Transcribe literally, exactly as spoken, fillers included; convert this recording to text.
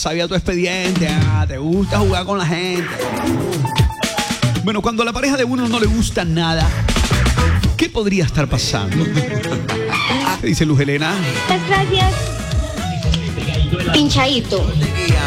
Sabía tu expediente, ah, te gusta jugar con la gente. Bueno, cuando a la pareja de uno no le gusta nada, ¿qué podría estar pasando? ¿Qué dice Luz Helena? Muchas gracias. Pinchadito.